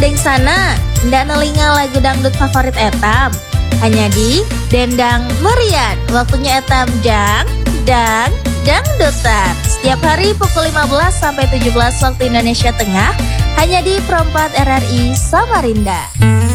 Deng sana, ndak nelinga lagu dangdut favorit etam. Hanya di Dendang Merian, waktunya etam dangdutan. Setiap hari pukul 15 sampai 17 waktu Indonesia Tengah, hanya di Perempat RRI Samarinda.